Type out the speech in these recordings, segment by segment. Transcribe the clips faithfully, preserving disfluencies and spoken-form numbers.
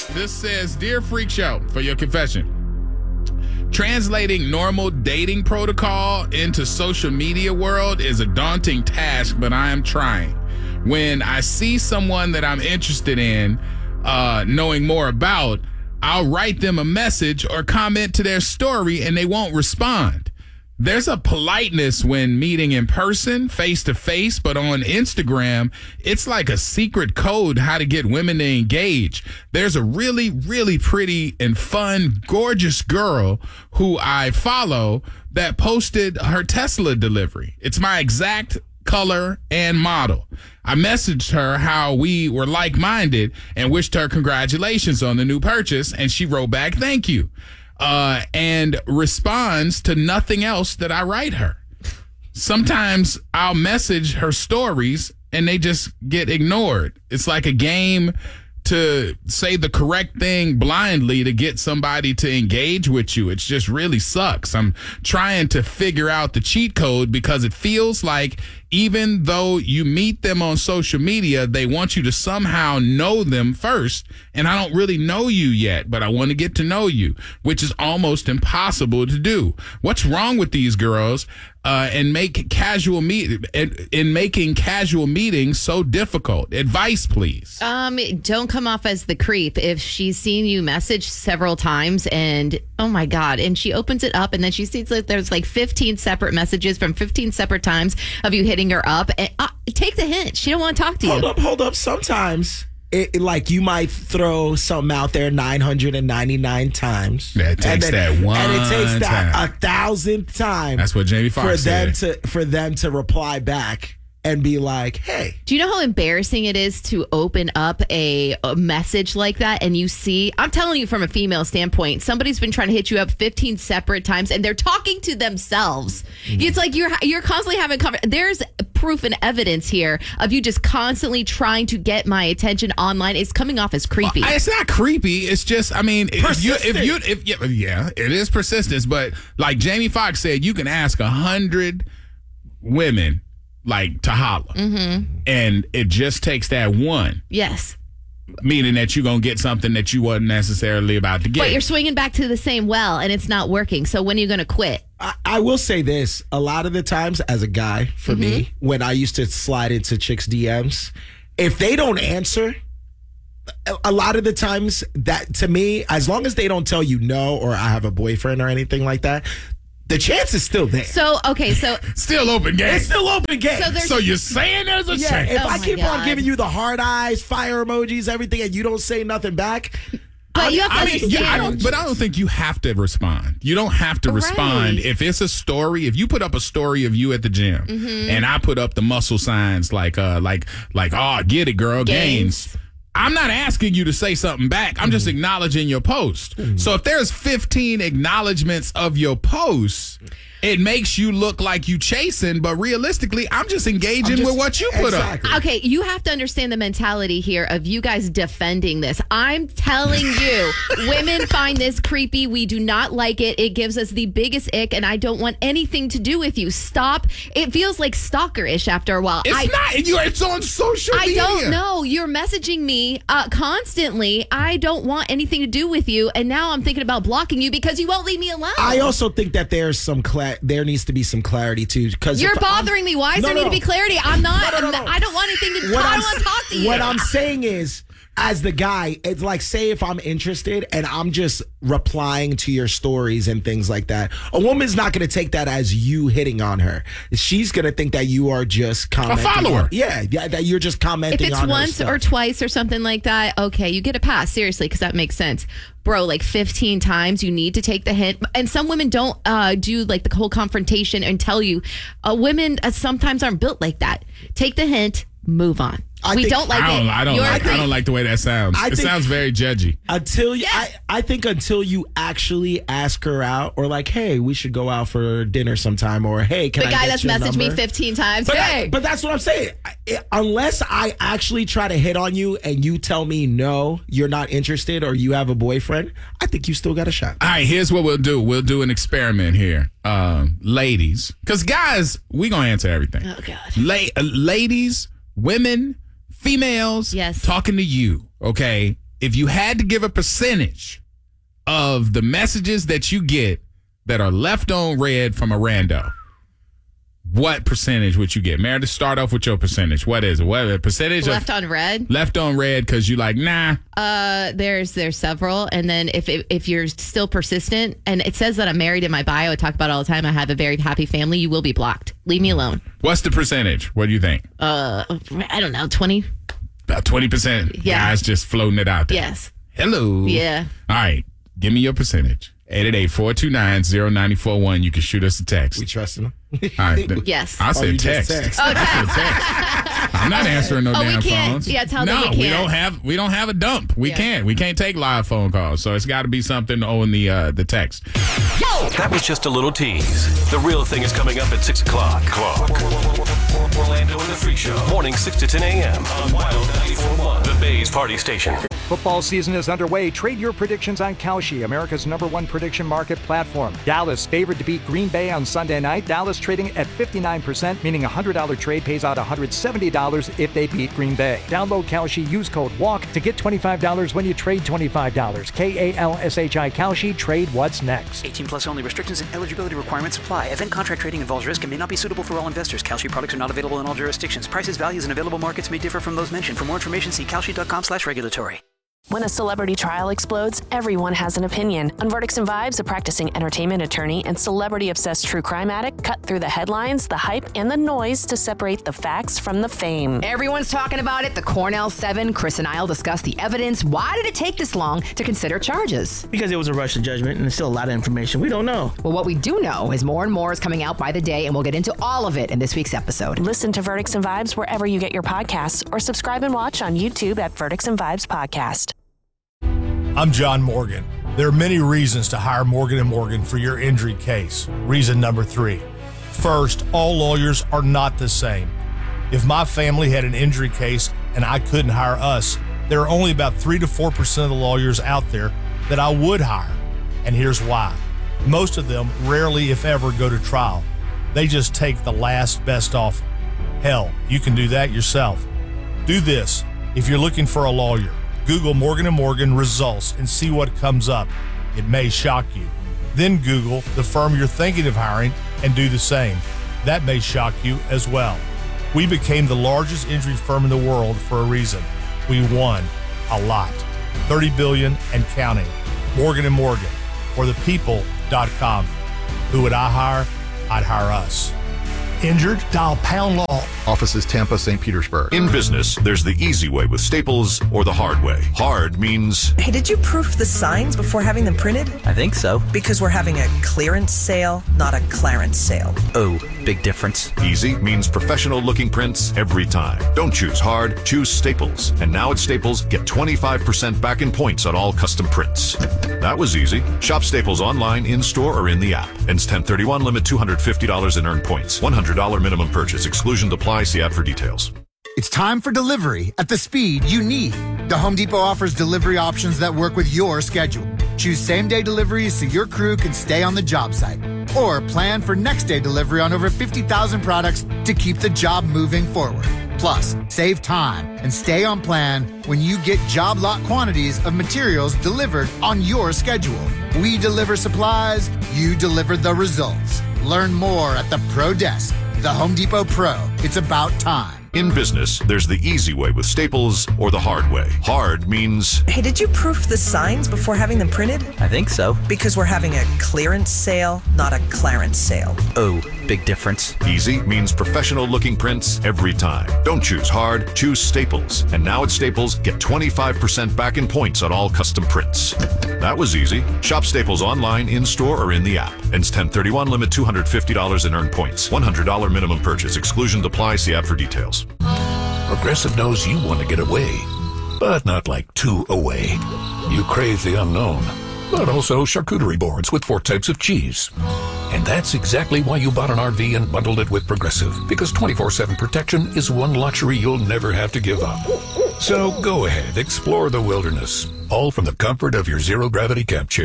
This says, Dear Freak Show, for your confession. Translating normal dating protocol into social media world is a daunting task, but I am trying. When I see someone that I'm interested in, uh, knowing more about, I'll write them a message or comment to their story and they won't respond. There's a politeness when meeting in person, face to face, but on Instagram, it's like a secret code how to get women to engage. There's a really, really pretty and fun, gorgeous girl who I follow that posted her Tesla delivery. It's my exact color and model. I messaged her how we were like-minded and wished her congratulations on the new purchase, and she wrote back, thank you. Uh, and responds to nothing else that I write her. Sometimes I'll message her stories and they just get ignored. It's like a game to say the correct thing blindly to get somebody to engage with you. It just really sucks. I'm trying to figure out the cheat code because it feels like even though you meet them on social media, they want you to somehow know them first. And I don't really know you yet, but I want to get to know you, which is almost impossible to do. What's wrong with these girls uh, and make casual meet in, in making casual meetings so difficult? Advice, please. Um, don't come off as the creep. If she's seen you message several times and oh my God, and she opens it up and then she sees that there's like fifteen separate messages from fifteen separate times of you hitting her up, and uh, take the hint. She don't want to talk to you. Hold up, hold up. Sometimes it, it, like you might throw something out there nine hundred ninety-nine times. Yeah, it takes then, that one and it takes that time. a thousandth time. That's what Jamie Foxx for them said. to for them to reply back and be like, hey. Do you know how embarrassing it is to open up a, a message like that and you see, I'm telling you from a female standpoint, somebody's been trying to hit you up fifteen separate times and they're talking to themselves. Mm-hmm. It's like you're you're constantly having conversation. There's proof and evidence here of you just constantly trying to get my attention online. It's coming off as creepy. Well, it's not creepy. It's just, I mean, if you, if you, if yeah, yeah, it is persistence. But like Jamie Foxx said, you can ask a hundred women like to holler, mm-hmm. and it just takes that one. Yes. Meaning that you're going to get something that you wasn't necessarily about to get. But you're swinging back to the same well, and it's not working. So when are you going to quit? I, I will say this. A lot of the times as a guy, for mm-hmm. me, when I used to slide into chicks' D Ms, if they don't answer, a lot of the times that to me, as long as they don't tell you no or I have a boyfriend or anything like that, the chance is still there. So, okay, so... still open game. It's still open game. So, so you're saying there's a yeah, chance. If oh I keep God. on giving you the hard eyes, fire emojis, everything, and you don't say nothing back... But I, you have to I mean, understand. yeah, I don't, but I don't think you have to respond. You don't have to respond. Right. If it's a story, if you put up a story of you at the gym, mm-hmm. and I put up the muscle signs like, uh, like, like, oh, get it, girl, gains. gains. I'm not asking you to say something back. I'm mm-hmm. just acknowledging your post. Mm-hmm. So if there's fifteen acknowledgments of your post, it makes you look like you chasing, but realistically, I'm just engaging I'm just, with what you put exactly. up. Okay, you have to understand the mentality here of you guys defending this. I'm telling you, women find this creepy. We do not like it. It gives us the biggest ick, and I don't want anything to do with you. Stop. It feels like stalker-ish after a while. It's I, not. You. It's on social I media. I don't know. You're messaging me uh, constantly. I don't want anything to do with you, and now I'm thinking about blocking you because you won't leave me alone. I also think that there's some clarity. There needs to be some clarity too, because you're bothering me. Why does no, there no, need to be clarity? I'm not. no, no, no. I don't want anything to. What I I'm, don't want to talk to you. What I'm saying is, as the guy, it's like, say if I'm interested and I'm just replying to your stories and things like that, a woman's not going to take that as you hitting on her. She's going to think that you are just commenting. A follower. On, yeah, yeah, that you're just commenting on If it's on once or twice or something like that, okay, you get a pass. Seriously, because that makes sense. Bro, like fifteen times, you need to take the hint. And some women don't uh, do like the whole confrontation and tell you. Uh, women uh, sometimes aren't built like that. Take the hint, move on. I we think, don't like I don't, it. I don't You're like. I don't like the way that sounds. I it think, sounds very judgy. Until you, Yes. I, I think until you actually ask her out, or like, hey, we should go out for dinner sometime, or hey, can the I guy get that's your messaged me number? fifteen times. But, hey, I, but that's what I'm saying. I, unless I actually try to hit on you and you tell me no, you're not interested, or you have a boyfriend, I think you still got a shot. All right, here's what we'll do. We'll do an experiment here, um, ladies, because guys, we gonna answer everything. Oh God, La- uh, ladies, women, females, yes, talking to you. Okay, if you had to give a percentage of the messages that you get that are left on read from a rando, what percentage would you get? Meredith, start off with your percentage. What is it? What a percentage left of on red? Left on red because you like, nah. Uh, there's there's several, and then if if if you're still persistent, and it says that I'm married in my bio, I talk about it all the time. I have a very happy family. You will be blocked. Leave me alone. What's the percentage? What do you think? Uh, I don't know, twenty. About twenty percent. Yeah. Guys just floating it out there. Yes. Hello. Yeah. All right. Give me your percentage. eight eight eight, four two nine, zero nine four one. You can shoot us a text. We trusting them. All right. Yes. I Oh, said you just text. text. Oh, I text. said text. I'm not answering no Oh, we damn can't. phones. Yeah, tell no, them we we can't. don't have we don't have a dump. We Yeah. can't. We can't take live phone calls. So it's got to be something on the uh, the text. That was just a little tease. The real thing is coming up at six o'clock. Clock. Orlando and the Free Show. Morning six to ten a.m. on Wild ninety-four point one. The Bay's Party Station. Football season is underway. Trade your predictions on Kalshi, America's number one prediction market platform. Dallas favored to beat Green Bay on Sunday night. Dallas trading at fifty-nine percent, meaning a one hundred dollars trade pays out one hundred seventy dollars if they beat Green Bay. Download Kalshi, use code WALK to get twenty-five dollars when you trade twenty-five dollars. K A L S H I Kalshi, trade what's next. eighteen plus only. Restrictions and eligibility requirements apply. Event contract trading involves risk and may not be suitable for all investors. Kalshi products are not available in all jurisdictions. Prices, values, and available markets may differ from those mentioned. For more information, see kalshi.com slash regulatory. When a celebrity trial explodes, everyone has an opinion. On Verdicts and Vibes, a practicing entertainment attorney and celebrity-obsessed true crime addict cut through the headlines, the hype, and the noise to separate the facts from the fame. Everyone's talking about it. The Cornell Seven. Chris and I'll discuss the evidence. Why did it take this long to consider charges? Because it was a rush to judgment and there's still a lot of information we don't know. Well, what we do know is more and more is coming out by the day, and we'll get into all of it in this week's episode. Listen to Verdicts and Vibes wherever you get your podcasts, or subscribe and watch on YouTube at Verdicts and Vibes Podcast. I'm John Morgan. There are many reasons to hire Morgan and Morgan for your injury case. Reason number three. First, all lawyers are not the same. If my family had an injury case and I couldn't hire us, there are only about three to four percent of the lawyers out there that I would hire. And here's why. Most of them rarely, if ever, go to trial. They just take the last best offer. Hell, you can do that yourself. Do this. If you're looking for a lawyer, Google Morgan and Morgan results and see what comes up. It may shock you. Then Google the firm you're thinking of hiring and do the same. That may shock you as well. We became the largest injury firm in the world for a reason. We won a lot. thirty billion dollars and counting. Morgan and Morgan. For the people dot com. Who would I hire? I'd hire us. Injured? Dial pound law. Offices Tampa, Saint Petersburg. In business, there's the easy way with Staples or the hard way. Hard means... Hey, did you proof the signs before having them printed? I think so. Because we're having a clearance sale, not a Clarence sale. Oh, big difference. Easy means professional-looking prints every time. Don't choose hard, choose Staples. And now at Staples, get twenty-five percent back in points on all custom prints. That was easy. Shop Staples online, in-store, or in the app. Ends ten thirty-one, limit two hundred fifty dollars in earned points. one hundred dollars minimum purchase. Exclusion apply. See app for details. It's time for delivery at the speed you need. The Home Depot offers delivery options that work with your schedule. Choose same-day deliveries so your crew can stay on the job site. Or plan for next-day delivery on over fifty thousand products to keep the job moving forward. Plus, save time and stay on plan when you get job lot quantities of materials delivered on your schedule. We deliver supplies, you deliver the results. Learn more at the Pro Desk. The Home Depot Pro. It's about time. In business, there's the easy way with Staples or the hard way. Hard means... Hey, did you proof the signs before having them printed? I think so. Because we're having a clearance sale, not a Clarence sale. Oh, big difference. Easy means professional-looking prints every time. Don't choose hard, choose Staples. And now at Staples, get twenty-five percent back in points on all custom prints. That was easy. Shop Staples online, in-store, or in the app. Ends ten thirty-one, limit two hundred fifty dollars in earned points. one hundred dollars minimum purchase. Exclusion apply. See app for details. Progressive knows you want to get away, but not like too away. You crave the unknown, but also charcuterie boards with four types of cheese. And that's exactly why you bought an R V and bundled it with Progressive, because twenty-four seven protection is one luxury you'll never have to give up. So go ahead, explore the wilderness, all from the comfort of your zero-gravity camp chair.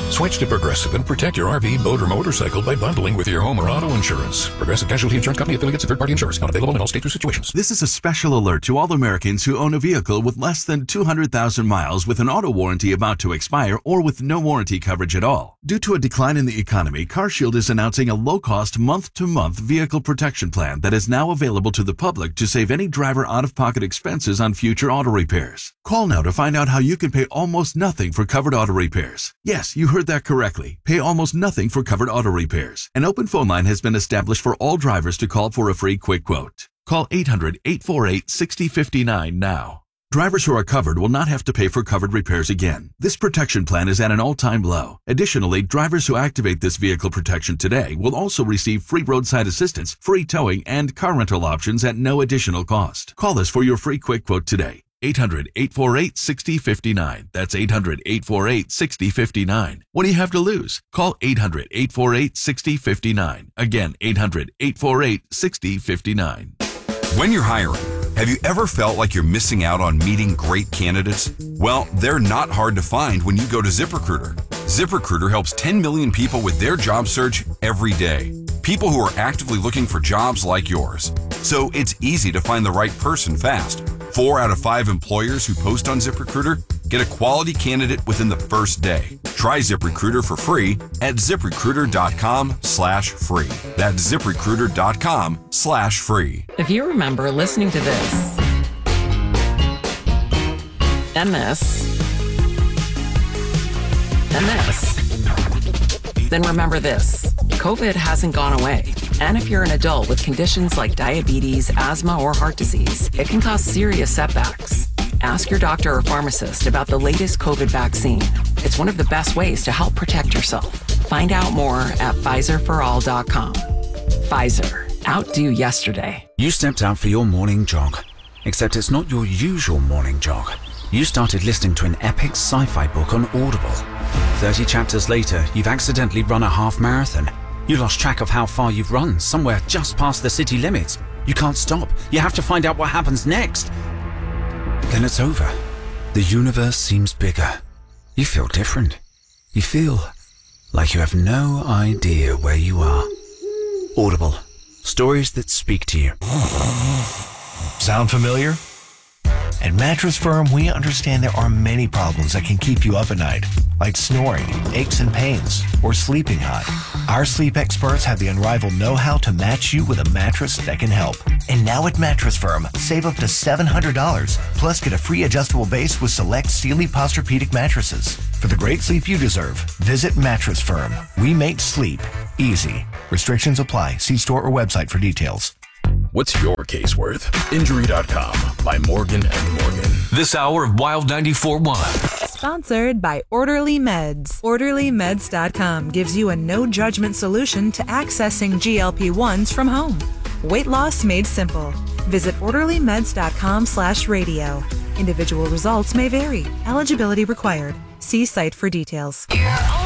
Switch to Progressive and protect your R V, boat, or motorcycle by bundling with your home or auto insurance. Progressive Casualty Insurance Company affiliates and third-party insurers. Not available in all states or situations. This is a special alert to all Americans who own a vehicle with less than two hundred thousand miles with an auto warranty about to expire or with no warranty coverage at all. Due to a decline in the economy, CarShield is announcing a low-cost month-to-month vehicle protection plan that is now available to the public to save any driver out-of-pocket expenses on future auto repairs. Call now to find out how you can pay almost nothing for covered auto repairs. Yes, you heard that correctly. Pay almost nothing for covered auto repairs. An open phone line has been established for all drivers to call for a free quick quote. Call eight hundred, eight four eight, six zero five nine now. Drivers who are covered will not have to pay for covered repairs again. This protection plan is at an all-time low. Additionally, drivers who activate this vehicle protection today will also receive free roadside assistance, free towing, and car rental options at no additional cost. Call us for your free quick quote today. eight hundred, eight four eight, six zero five nine. That's eight hundred, eight four eight, six zero five nine. What do you have to lose? Call eight hundred, eight four eight, six zero five nine. Again, eight hundred, eight four eight, six zero five nine. When you're hiring, have you ever felt like you're missing out on meeting great candidates? Well, they're not hard to find when you go to ZipRecruiter. ZipRecruiter helps ten million people with their job search every day. People who are actively looking for jobs like yours. So it's easy to find the right person fast. Four out of five employers who post on ZipRecruiter get a quality candidate within the first day. Try ZipRecruiter for free at ZipRecruiter.com slash free. That's ZipRecruiter.com slash free. If you remember listening to this and this and this, then remember this. COVID hasn't gone away. And if you're an adult with conditions like diabetes, asthma, or heart disease, it can cause serious setbacks. Ask your doctor or pharmacist about the latest COVID vaccine. It's one of the best ways to help protect yourself. Find out more at Pfizer for all dot com. Pfizer. Outdo yesterday. You stepped out for your morning jog, except it's not your usual morning jog. You started listening to an epic sci-fi book on Audible. thirty chapters later, you've accidentally run a half marathon. You lost track of how far you've run, somewhere just past the city limits. You can't stop. You have to find out what happens next. Then it's over. The universe seems bigger. You feel different. You feel like you have no idea where you are. Audible. Stories that speak to you. Sound familiar? At Mattress Firm, we understand there are many problems that can keep you up at night, like snoring, aches and pains, or sleeping hot. Our sleep experts have the unrivaled know-how to match you with a mattress that can help. And now at Mattress Firm, save up to seven hundred dollars, plus get a free adjustable base with select Sealy Posturepedic mattresses. For the great sleep you deserve, visit Mattress Firm. We make sleep easy. Restrictions apply. See store or website for details. What's your case worth? Injury dot com by Morgan and Morgan. This hour of Wild ninety-four point one. Sponsored by Orderly Meds. Orderly Meds dot com gives you a no-judgment solution to accessing G L P ones from home. Weight loss made simple. Visit Orderly Meds dot com slash radio. Individual results may vary. Eligibility required. See site for details. You're